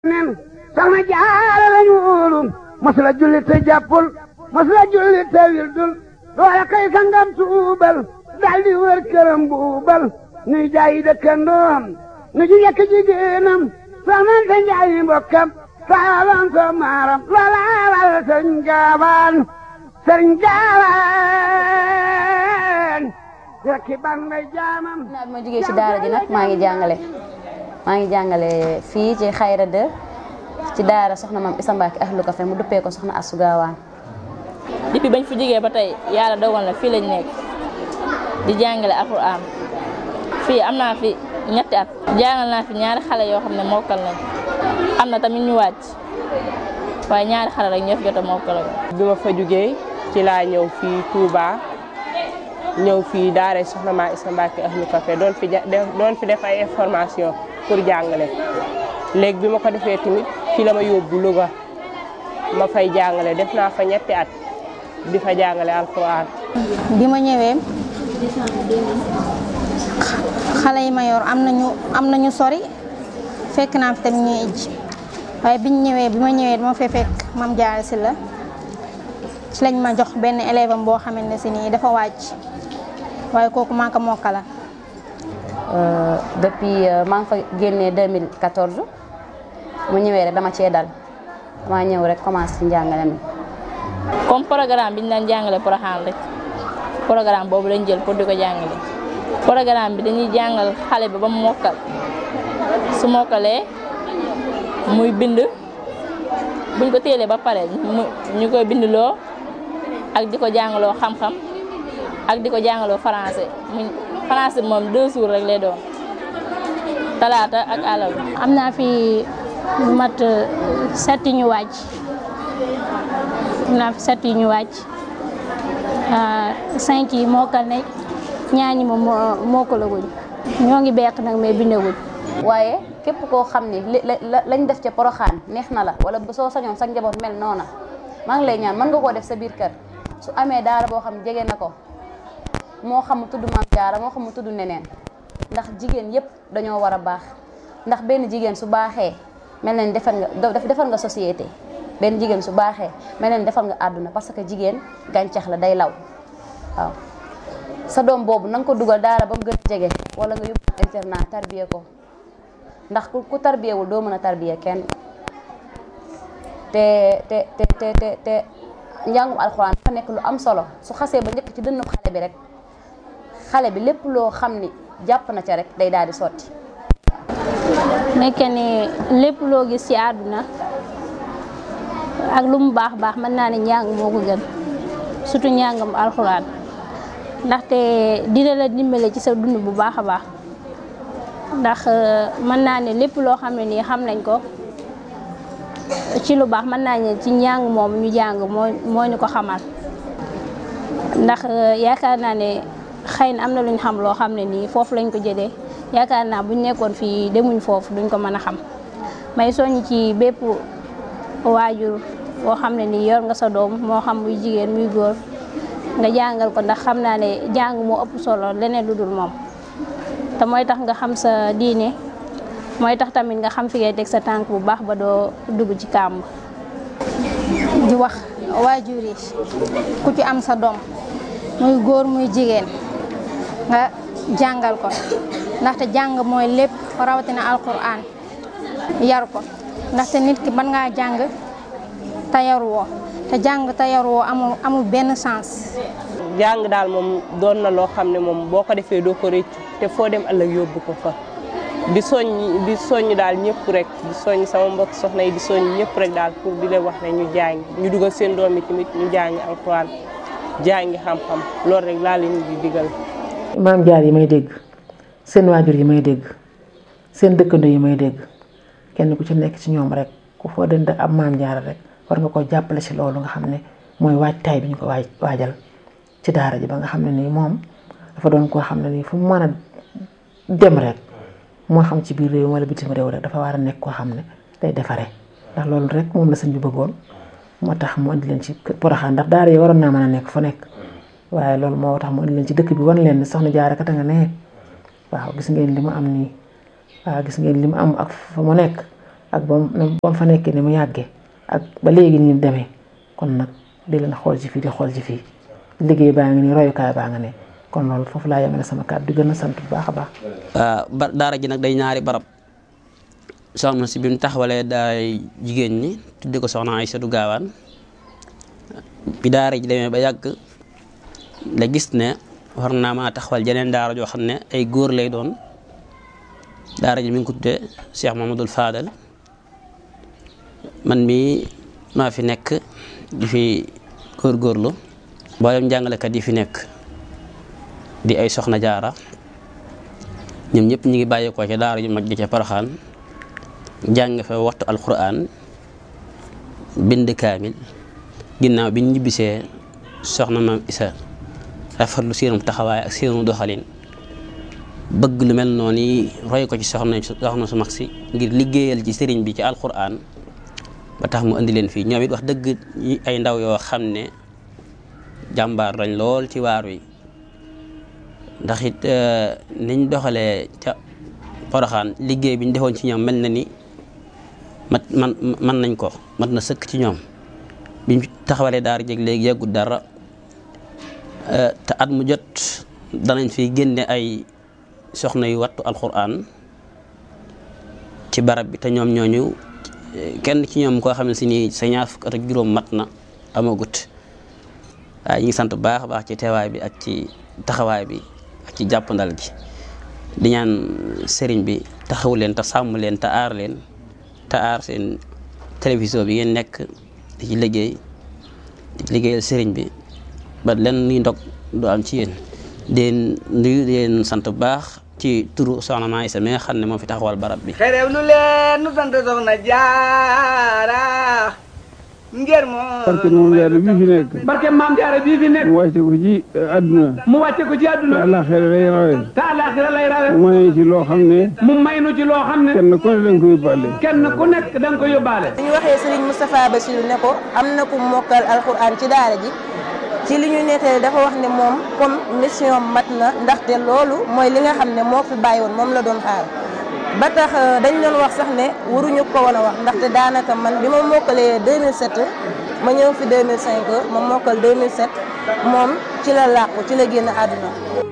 nen soxna jaara lañu wóolu masula julli te jàppul masula julli te wildul loola kay sangam tuubal daldi wër këram buubal nuy jaayi dëkkandoom nu ji yekk jigéenam soxnante njaayi mbokkam saalam so maaram loola wal sëriñ gaawaan rekki ban may jaamam. naa bi ma jógee ci daara ji nag maa ngi jàngale fii ci Xayra 2 ci daara soxna maam Issa Mbacke Ahlu Café mu duppee ko soxna Astou Gawane. depuis bañ fi jógee ba tey yàlla dogal na fii lañ nekk di jàngale alxuraan fii am naa fi ñetti at jàngal naa fi ñaari xale yoo xam ne mokkal nañ am na tamit ñu wàcc waaye ñaari xale rek ñoo fi jot a mokkal. bi ma fa jógee ci laa ñëw fii Touba ñëw fii daara soxna maam Issa Mbacke Ahlu Café doon fi def ay information pour jàngale léegi bi ma ko defee tamit fii la ma yóbbu Louga ma fay jàngale def naa fa ñetti at di fa jàngale alxuraan. bi ma ñëwee xale yi ma yor am nañu sori fekk naa fi tamit ñuy ijj waaye bi ma ñëwee dama fay fekk Mame Diarra Sylla ci lañ ma jox benn élève am boo xamante ne si nii dafa wàcc waaye kooku maa ko mokkala. depuis maa ngi fa génnee 2014 mu ñëwee rek dama cee dal dama ñëw rek commencé ci njàngale mi. comme programme bi ñu daan jàngale Porokhane rek programme boobu lañ jël pour di ko jàngale programme bi dañuy jàngal xale bi ba mu mokkal su mokkalee muy bind buñ ko téelee ba pare ñu koy bindloo ak di ko jàngaloo xam-xam ak di ko jàngaloo français français moom 2 jours rek lay doon talaata ak àllarba. am naa fi lu mat 7 ñu wàcc am naa fi 7 yu ñu wàcc 5 yi mokkal nañ ñaar ñi moom mokkalaguñ ñoo ngi beq nag mais bindaguñ. waaye képp koo xam ni lañ def ca Porokhane neex na la wala soo sañoon sa njaboot mel noona maa ngi lay ñaan mën nga koo def sa biir kër su amee daara boo xam jege na ko moo xam mu tudd Mame Diarra moo xam mu tudd neneen ndax jigéen yépp dañoo war a baax ndax benn jigéen su baaxee mel na ni defar nga société benn jigéen su baaxee mel na ni defar nga àdduna parce que jigéen gàncax la day law waaw sa doom boobu na nga ko dugal daara ba mu gën a jege wala nga yóbbu internat tarbiye ko ndax ku tarbiyewul doo mën a tarbiye kenn te njàngum alxuraan dafa nekk lu am solo su xasee ba njëkk ci dënnu xale bi rek xale bi lépp loo xam ni jàpp na ca rek day daal di sotti. nekk ni lépp loo gis ci àdduna ak lu mu baax baax mën naa ne njàng moo ko gën surtout njàngam alxuraan ndaxte dina la dimbale ci sa dund bu baax a baax ndax mën naa ne lépp loo xam ne nii xam nañ ko ci lu baax mën naa ne ci njàng moom ñu jàng moo ñu ko xamal ndax yaakaar naa ne xëy na am na lu ñu xam loo xam ne nii foofu lañ ko jëlee yaakaar naa buñ nekkoon fii demuñ foofu duñ ko mën a xam may soññ ci bépp waajur boo xam ne nii yor nga sa doom moo xam muy jigéen muy góor nga jàngal ko ndax xam naa ne jàng moo ëpp solo leneen lu dul moom te mooy tax nga xam sa diine mooy tax tamit nga xam fi ngay teg sa tànk bu baax ba doo dugg ci kàmb. di wax waajur yi ku ci am sa doom muy góor muy jigéen nga jàngal ko ndaxte jàng mooy lépp rawatina alquran yar ko ndaxte nit ki mën ngaa jàng te yaruwoo te jàng te yaruwoo amul benn sens. jàng daal moom doon na loo xam ne moom boo ko defee doo ko rëccu te foo dem ëllëg yóbbu ko fa di soññ daal ñëpp rek di soññ sama mbokk soxna yi di soññ ñëpp rek daal pour di leen wax ne ñu jàng ñu dugal seen doom yi tamit ñu jàngi alxuraan jàngi xam-xam loolu rek laa leen di digal. Mame Diarra yi may dégg seen waajur yi may dégg seen dëkkandoo yi may dégg kenn ku ci nekk ci ñoom rek ku foo dënd ab Mame Diarra rek war nga koo jàppale ci loolu nga xam ne mooy waajtaay bi ñu ko waajal ci daara ji ba nga xam ne nii moom dafa doon koo xam ne nii fu mu mën a dem rek moo xam ci biir réew wala bitim réew rek dafa war a nekk koo xam ne day defaree ndax loolu rek moom la sëñ bi bëggoon moo tax mu indi leen ci Porokhane ndax daara yi waroon naa mën a nekk fa nekk waaye loolu moo tax mu indi leen ci dëkk bi wan leen ne soxna Jaara kat a nga ne waaw gis ngeen li mu am nii waaw gis ngeen li mu am ak fa mu nekk ak ba mu fa nekkee ni mu yàggee ak ba léegi ni mu demee kon nag di leen xool ci fii di xool ci fii liggéey baa ngi nii royukaay baa nga ne kon loolu foofu laa yemale sama kàddu di gën a sant bu baax a baax. daara ji nag day ñaari barab soxna si bi mu taxawalee daay jigéen ñi tudde ko soxna Aysatu Gaawaan bi daara ji demee ba yàgg la gis ne war naa maa taxawal jeneen daara joo xam ne ay góor lay doon daara ji mi ngi ko tuddee Cheikh Mamadou Fadal man mii maa fi nekk di fi góorgóorlu mboolem jàngalekat yi fi nekk di ay soxna jaara ñoom ñëpp ñu ngi bàyyeekoo ca daara ju mag ji ca Poroxaan jàng fa waxtu alquran bind kaamil ginnaaw bi ñu ñibbisee soxna maam Isa rafetlu seenum taxawaay ak seenu doxalin bëgg lu mel noonu yi roy ko ci soxna su mag si ngir liggéeyal ci sëriñ bi ci alquran ba tax mu indi leen fii ñoom it wax dëgg ay ndaw yoo xam ne jàmbaar lañ lool ci waar wi ndax it niñ doxalee ca Poroxaan liggéey bi ñu defoon ci ñoom mel na ni man nañ ko mat na sëkk ci ñoom biñ taxawalee daara jeg léegi yàggut dara te at mu jot danañ fi génne ay soxna yu wattu alquran ci barab bi te ñoom ñooñu kenn ci ñoom koo xam ne si nii sa ñaar fukk at ak juróom mat na amagut waaye ñu ngi sant bu baax a baax ci teewaay bi ak ci taxawaay bi ak ci jàppandal gi di ñaan sëriñ bi taxawu leen te sàmm leen te aar leen te aar seen télévision bi ngeen nekk di ci liggéeyal sëriñ bi ba len ni ndog du am ci yéen den nuyu leen sant bu baax ci turu soxna Maam Isa mi nga xam ne moo fi taxawal barab bi xerew nu leen nu sant soxna jaara ngir moom barke Maam Jaara bii fi nekk barke Maam Jaara bii fi nekk mu wàcce ko ci àdduna mu wàcce ko ci àdduna te àllaaxira lay rawe te àllaaxira lay rawe mu may ci loo xam ne mu may nu ci loo xam ne kenn ku ne da nga ko yóbbaale kenn ku nekk da nga ko yóbbaale ñu waxee Serigne Moustapha Bassirou ne ko am na ku mokkal alxuraan ci daara ji ci li ñu nettali dafa wax ne moom comme mission mat na ndaxte loolu mooy li nga xam ne moo fi bàyyi woon moom la doon xaar ba tax dañ doon wax sax ne waruñu ko woon a wax ndaxte daanaka man bi ma mokkalee 2007 ma ñëw fi 2005 ma mokkal 2007 moom ci la làqu ci la génn àdduna